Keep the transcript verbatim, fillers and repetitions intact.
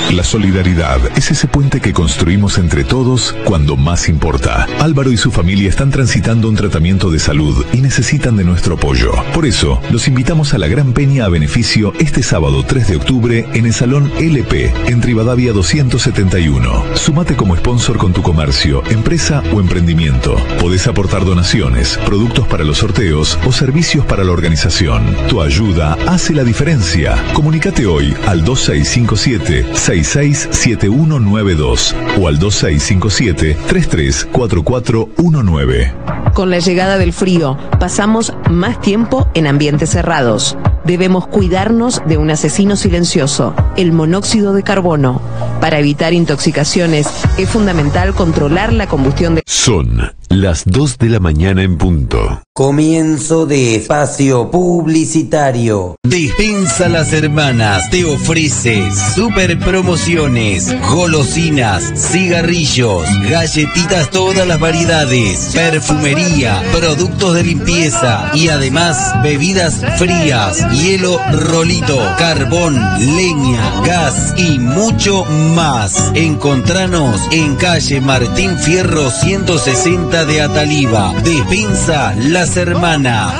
La solidaridad es ese puente que construimos entre todos cuando más importa. Álvaro y su familia están transitando un tratamiento de salud y necesitan de nuestro apoyo. Por eso, los invitamos a la gran peña a beneficio este sábado tres de octubre en el Salón L P, en Rivadavia doscientos setenta y uno. Sumate como sponsor con tu comercio, empresa o emprendimiento. Podés aportar donaciones, productos para los sorteos o servicios para la organización. Tu ayuda hace la diferencia. Comunícate hoy al dos seis cinco siete, seis seis siete uno nueve dos o al dos seis cinco siete, tres tres cuatro cuatro uno nueve. Con la llegada del frío, pasamos más tiempo en ambientes cerrados. Debemos cuidarnos de un asesino silencioso, el monóxido de carbono. Para evitar intoxicaciones, es fundamental controlar la combustión de... Son las dos de la mañana en punto. Comienzo de espacio publicitario. Despensa Las Hermanas te ofrece super promociones, golosinas, cigarrillos, galletitas todas las variedades, perfumería, productos de limpieza y además bebidas frías, hielo Rolito, carbón, leña, gas y mucho más. Encontranos en calle Martín Fierro ciento sesenta de Ataliva. Despensa Las Hermanas.